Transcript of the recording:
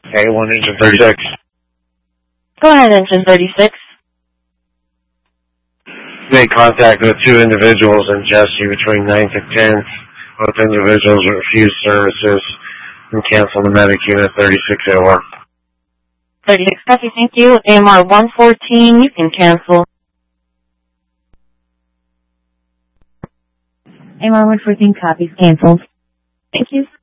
Okay, 1 engine 36. Go ahead, engine 36. Made contact with 2 individuals in Jesse between 9th and 10th. Both individuals refused services and canceled the medic unit 3601. 36 copy, thank you. AMR 114, you can cancel. AMR 114 copies canceled. Thank you.